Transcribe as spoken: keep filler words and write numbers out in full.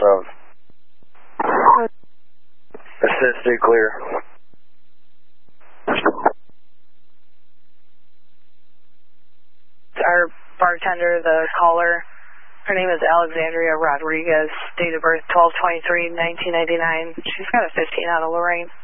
of. Assisted clear. Our bartender, the caller, her name is Alexandria Rodriguez, date of birth twelve twenty-three nineteen ninety-nine. She's got a fifteen out of Lorraine.